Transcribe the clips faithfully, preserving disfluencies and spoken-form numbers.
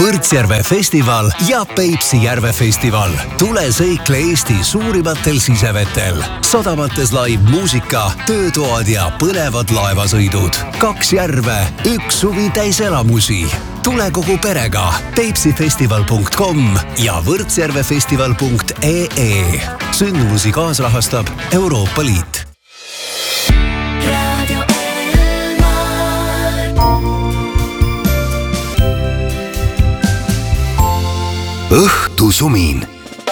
Võrtsjärve festival ja Peipsi järve festival. Tule sõikle Eesti suurimatel sisevetel. Sadamates live muusika, töötoad ja põnevad laevasõidud. Kaks järve, üks suvi täis elamusi. Tule kogu perega peipsifestival punkt com ja võrtsjärvefestival punkt ee. Sündmusi kaasrahastab Euroopa Liit. Õhtusumin.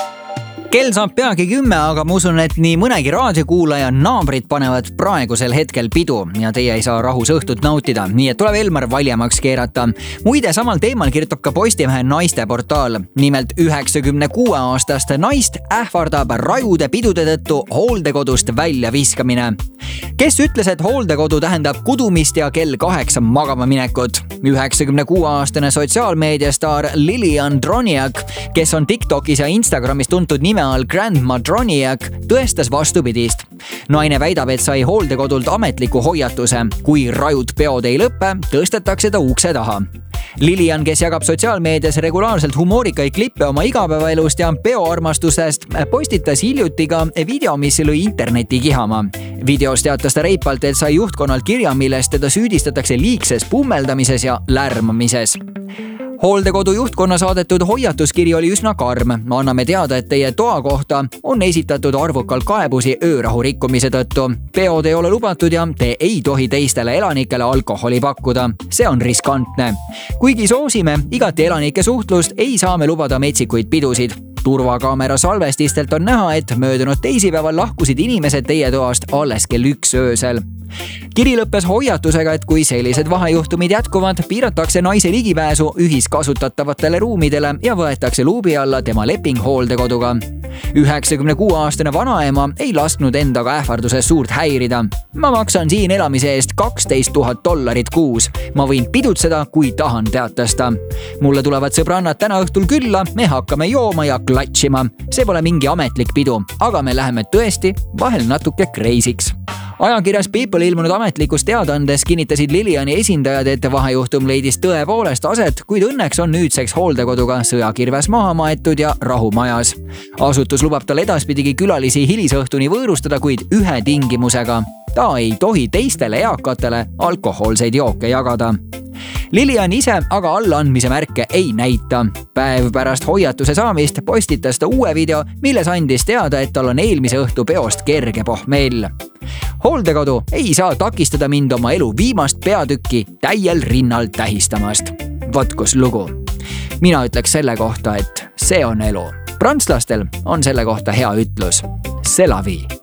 Kell saab peagi kümme, aga ma usun, et nii mõnegi raadiokuulaja naabrid panevad praegusel hetkel pidu ja teie ei saa rahus õhtut nautida, nii et tuleb Elmar valjemaks keerata. Muide, samal teemal kirjutab ka Postimehe naiste portaal. Nimelt üheksakümne kuue aastast naist ähvardab rajude pidude tõttu hooldekodust välja viskamine. Kes ütles, et hooldekodu tähendab kudumist ja kell kaheksa magama minekut? üheksakümne kuue aastane sotsiaalmeediastaar Lilian Droniak, kes on TikTokis ja Instagramis tuntud nime all Grandma Droniak, tõestas vastupidist. Naine väidab, et sai hooldekodult ametliku hoiatuse. Kui rajud peod ei lõppe, tõstetakse ta ukse taha. Lilian, kes jagab sotsiaalmeedias regulaarselt humoorikaid klippe oma igapäevaelust ja peoarmastusest, postitas hiljuti ka video, mis lõi interneti kihama. Videos teatas ta reipalt, et sai juhtkonnalt kirja, millest teda süüdistatakse liigses pummeldamises ja lärmamises. Hooldekodu juhtkonna saadetud hoiatuskiri oli üsna karm. Anname teada, et teie toa kohta on esitatud arvukalt kaebusi öörahu rikkumise tõttu. Peod ei ole lubatud ja te ei tohi teistele elanikele alkoholi pakkuda. See on riskantne. Kuigi soosime igati elanike suhtlust, ei saa me lubada metsikuid pidusid. Turvakaamera salvestistelt on näha, et möödunud teisipäeval lahkusid inimesed teie toast alles kell üks öösel. Kiri lõppes hoiatusega, et kui sellised vahejuhtumid jätkuvad, piiratakse naise ligipääsu ühiskasutatavatele ruumidele ja võetakse luubi alla tema leping hooldekoduga. üheksakümne kuue aastane vanaema ei lasknud endaga ähvarduses suurt häirida. Ma maksan siin elamise eest kaksteist tuhat dollarit kuus. Ma võin pidutseda, kui tahan, teatas ta. Mulle tulevad sõbrannad täna õhtul külla, me hakkame jooma ja klatšima. See pole mingi ametlik pidu, aga me läheme tõesti vahel natuke kreisiks. Ajakirjas People ilmunud ametlikus teadandes kinnitasid Liliani esindajad, et vahejuhtum leidis tõepoolest aset, kuid õnneks on nüüdseks hooldekoduga sõjakirves maha maetud ja rahumajas. Asutus lubab tal edaspidigi külalisi hilisõhtuni võõrustada, kuid ühe tingimusega. Ta ei tohi teistele eakatele alkohoolseid jooke jagada. Lilian ise aga allaandmise märke ei näita. Päev pärast hoiatuse saamist postitas ta uue video, milles andis teada, et tal on eelmise õhtu peost kerge pohmell. Hooldekodu ei saa takistada mind oma elu viimast peatükki täiel rinnal tähistamast. Vot kus lugu. Mina ütleks selle kohta, et see on elu. Prantslastel on selle kohta hea ütlus. C'est la vie.